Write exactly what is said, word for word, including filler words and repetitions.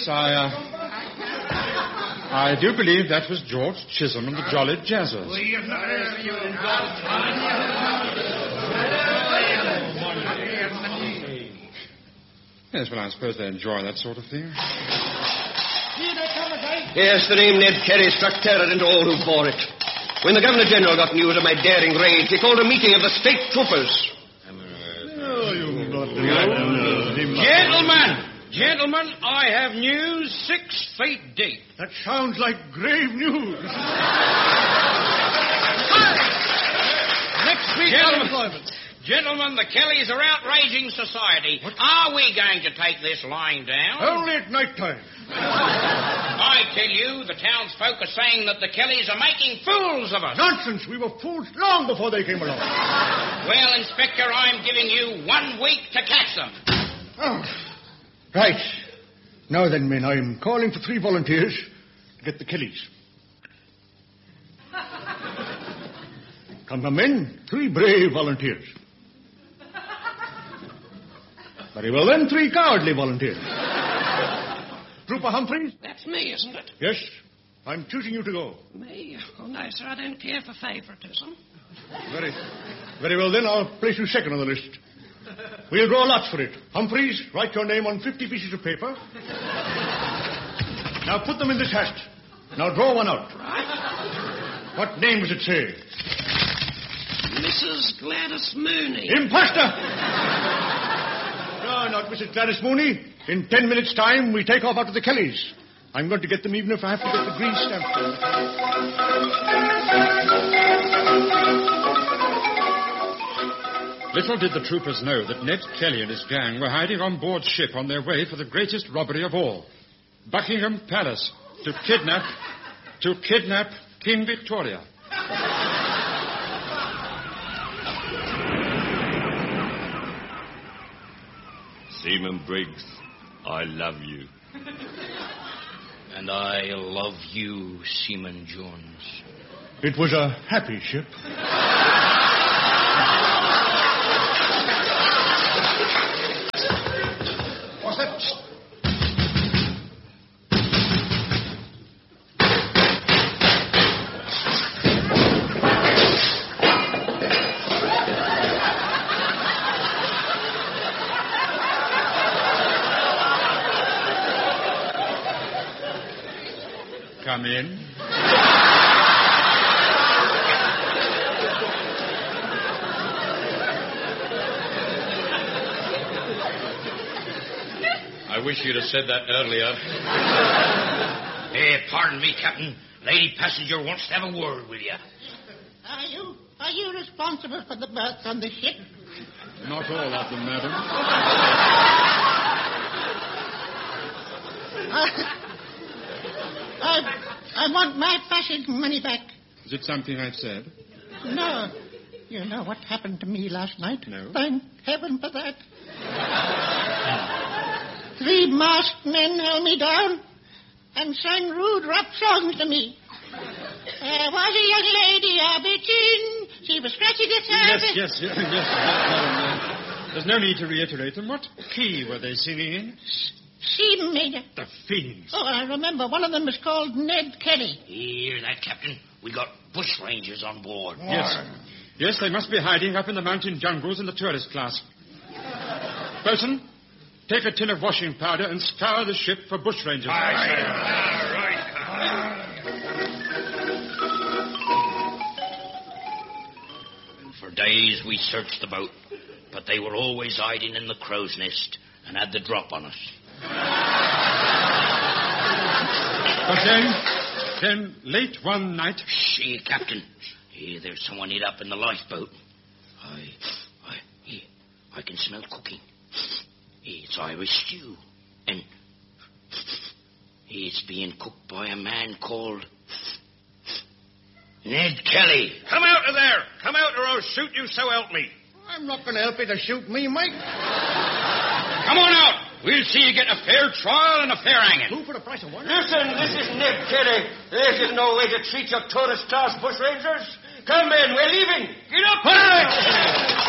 Yes, I, uh... I do believe that was George Chisholm and the Jolly Jazzers. Yes, well, I suppose they enjoy that sort of thing. Yes, the name Ned Kelly struck terror into all who bore it. When the Governor-General got news of my daring raid, he called a meeting of the state troopers. Oh, you got the Gentlemen! Gentlemen, I have news six feet deep. That sounds like grave news. Next week, gentlemen, gentlemen, the Kellys are outraging society. What? Are we going to take this lying down? Only at night time. I tell you, the townsfolk are saying that the Kellys are making fools of us. Nonsense. We were fools long before they came along. Well, Inspector, I'm giving you one week to catch them. Oh. Right. Now then, men, I'm calling for three volunteers to get the Kellys. Come, come, men. Three brave volunteers. Very well, then, three cowardly volunteers. Trooper Humphreys? That's me, isn't it? Yes. I'm choosing you to go. Me? Oh, no, sir, I don't care for favoritism. Very, very well, then, I'll place you second on the list. We'll draw lots for it. Humphreys, write your name on fifty pieces of paper. Now put them in this hat. Now draw one out. Right. What name does it say? Missus Gladys Mooney. Imposter! No, not Missus Gladys Mooney. In ten minutes' time, we take off after the Kellys. I'm going to get them even if I have to get the green stamp. Little did the troopers know that Ned Kelly and his gang were hiding on board ship on their way for the greatest robbery of all. Buckingham Palace to kidnap, to kidnap King Victoria. Seaman Briggs, I love you. And I love you, Seaman Jones. It was a happy ship. What's that? Come in. I wish you'd have said that earlier. Hey, pardon me, Captain. Lady passenger wants to have a word with you. Are you are you responsible for the berths on the ship? Not all of them, madam. I, I, I want my passage money back. Is it something I've said? No. You know what happened to me last night? No. Thank heaven for that. Three masked men held me down and sang rude rap songs to me. There was a young lady, a bitchin'. She was scratching herself. Yes, yes, yes, yes, yes, madam. There's no need to reiterate them. What key were they singing in? C major. The fiends. Oh, I remember. One of them was called Ned Kelly. Hear that, Captain? We got bush rangers on board. Yes. Yes, they must be hiding up in the mountain jungles in the tourist class. Bosun, take a tin of washing powder and scour the ship for bushrangers. Aye, aye, right. For days we searched the boat, but they were always hiding in the crow's nest and had the drop on us. But then, then late one night... See, Captain, here there's someone hid up in the lifeboat. I, I, here, I can smell cooking. It's Irish stew, and it's being cooked by a man called Ned Kelly. Come out of there! Come out or I'll shoot you, so help me. I'm not going to help you to shoot me, Mike. Come on out! We'll see you get a fair trial and a fair hanging. Two for the price of one. Listen, this is Ned Kelly. This is no way to treat your tourist class bushrangers. Come in, we're leaving. Get up!